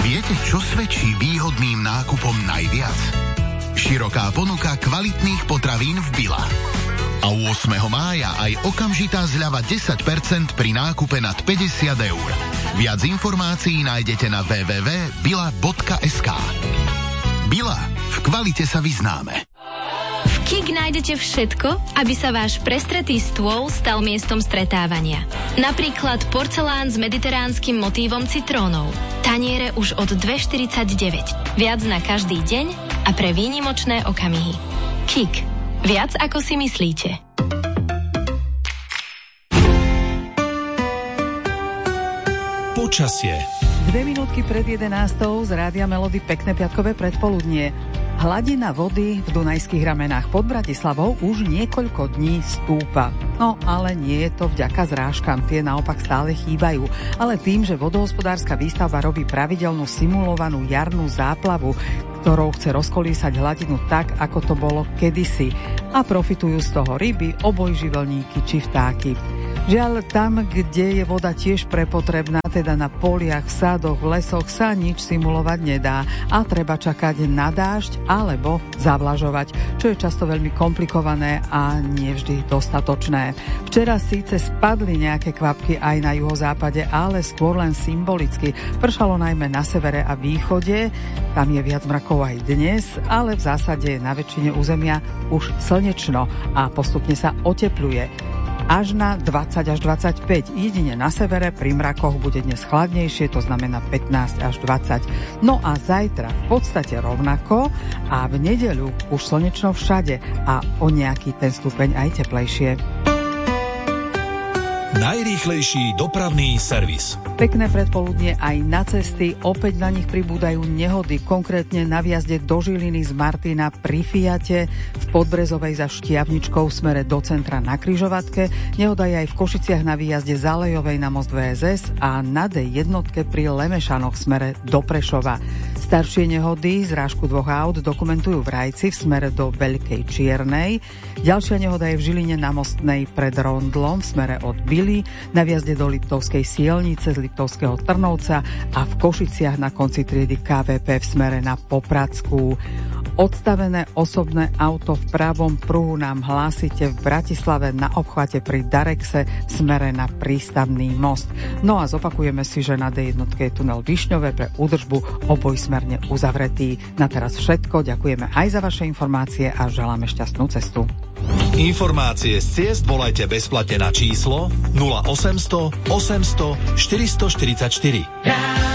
Viete, čo svedčí výhodným nákupom najviac? Široká ponuka kvalitných potravín v Billa. A 8. mája aj okamžitá zľava 10% pri nákupe nad 50 eur. Viac informácií nájdete na www.billa.sk. Billa. V kvalite sa vyznáme. V KIK nájdete všetko, aby sa váš prestretý stôl stal miestom stretávania. Napríklad porcelán s mediteránskym motívom citrónov. Taniere už od 2,49. Viac na každý deň a pre výnimočné okamihy. KIK. Viac ako si myslíte. Počasie. 2 minútky pred 11:00 z Rádia Melody pekné piatkové predpoludnie. Hladina vody v Dunajských ramenách pod Bratislavou už niekoľko dní stúpa. No, ale nie je to vďaka zrážkam, tie naopak stále chýbajú. Ale tým, že vodohospodárska výstavba robí pravidelnú simulovanú jarnú záplavu, ktorou chce rozkolísať hladinu tak, ako to bolo kedysi. A profitujú z toho ryby, obojživelníky či vtáky. Žiaľ, tam, kde je voda tiež prepotrebná, teda na poliach, v sádoch, v lesoch, sa nič simulovať nedá a treba čakať na dážď alebo zavlažovať, čo je často veľmi komplikované a nevždy dostatočné. Včera síce spadli nejaké kvapky aj na juhozápade, ale skôr len symbolicky. Pršalo najmä na severe a východe, tam je viac mrakov aj dnes, ale v zásade na väčšine územia už slnečno a postupne sa otepluje. Až na 20 až 25. Jedine na severe pri mrakoch bude dnes chladnejšie, to znamená 15 až 20. No a zajtra v podstate rovnako a v nedeľu už slnečno všade a o nejaký ten stupeň aj teplejšie. Najrýchlejší dopravný servis. Pekné predpoludnie aj na cesty, opäť na nich pribúdajú nehody, konkrétne na vjazde do Žiliny z Martina pri Fiate, v Podbrezovej za Štiavničkou v smere do centra na križovatke, nehoda je aj v Košiciach na výjazde z Alejovej na most VSS a na D1 pri Lemešanoch v smere do Prešova. Staršie nehody, zrážku 2 aut dokumentujú v Rajci v smere do Veľkej Čiernej. Ďalšia nehoda je v Žiline na Mostnej pred Rondlom v smere od Bily, na vjazde do Liptovskej Sielnice z Liptovského Trnovca a v Košiciach na konci triedy KVP v smere na Popradskú. Odstavené osobné auto v pravom pruhu nám hlásite v Bratislave na obchvate pri Darexe v smere na Prístavný most. No a zopakujeme si, že na D1 je tunel Višňové pre údržbu obojsmerne uzavretý. Na teraz všetko, ďakujeme aj za vaše informácie a želáme šťastnú cestu. Informácie z ciest volajte bezplatne na číslo 0800 800 444.